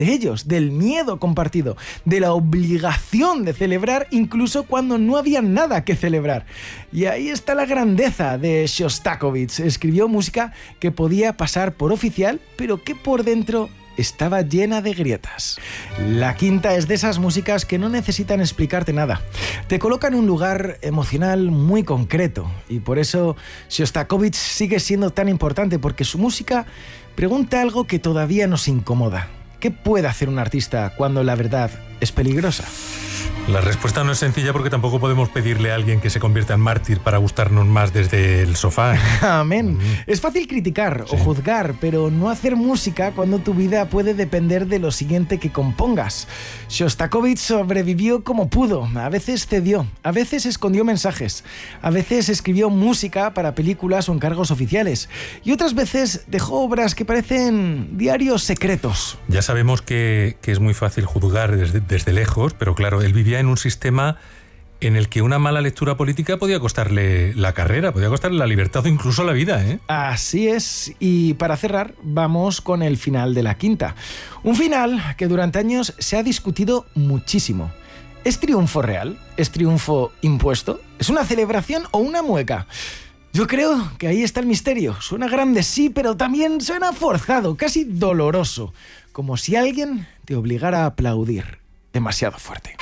de ellos, del miedo compartido, de la obligación de celebrar incluso cuando no había nada que celebrar. Y ahí está la grandeza de Shostakovich. Escribió música que podía pasar por oficial, pero que por dentro estaba llena de grietas. La quinta es de esas músicas que no necesitan explicarte nada. Te coloca en un lugar emocional muy concreto y por eso Shostakovich sigue siendo tan importante, porque su música pregunta algo que todavía nos incomoda. ¿Qué puede hacer un artista cuando la verdad es peligrosa? La respuesta no es sencilla, porque tampoco podemos pedirle a alguien que se convierta en mártir para gustarnos más desde el sofá. Amén. Es fácil criticar o juzgar, pero no hacer música cuando tu vida puede depender de lo siguiente que compongas. Shostakovich sobrevivió como pudo. A veces cedió, a veces escondió mensajes, a veces escribió música para películas o encargos oficiales, y otras veces dejó obras que parecen diarios secretos. Ya sabemos que es muy fácil juzgar desde lejos, pero claro, él vivía en un sistema en el que una mala lectura política podía costarle la carrera, podía costarle la libertad o incluso la vida, ¿eh? Así es, y para cerrar vamos con el final de la quinta. Un final que durante años se ha discutido muchísimo. ¿Es triunfo real? ¿Es triunfo impuesto? ¿Es una celebración o una mueca? Yo creo que ahí está el misterio. Suena grande, sí, pero también suena forzado, casi doloroso, como si alguien te obligara a aplaudir demasiado fuerte.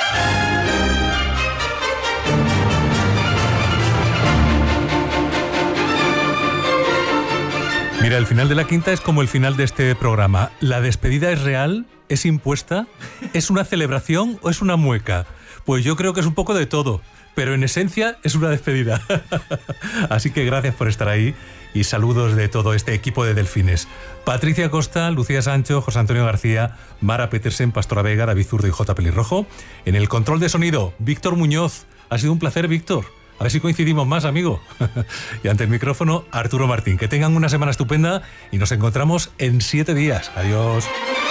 Mira, el final de la quinta es como el final de este programa. ¿La despedida es real? ¿Es impuesta? ¿Es una celebración o es una mueca? Pues yo creo que es un poco de todo, pero en esencia es una despedida. Así que gracias por estar ahí y saludos de todo este equipo de Delfines. Patricia Costa, Lucía Sancho, José Antonio García, Mara Petersen, Pastora Vega, David Zurdo y J. Pelirrojo. En el control de sonido, Víctor Muñoz. Ha sido un placer, Víctor. A ver si coincidimos más, amigo. Y ante el micrófono, Arturo Martín. Que tengan una semana estupenda y nos encontramos en 7 días. Adiós.